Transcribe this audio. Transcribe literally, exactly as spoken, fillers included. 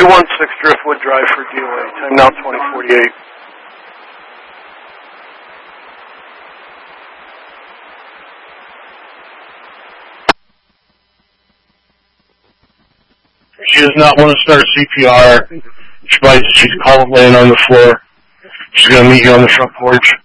three one six Driftwood Drive for D O A. Time now twenty forty-eight. She does not want to start C P R. She might, she's calm laying on the floor. She's going to meet you on the front porch.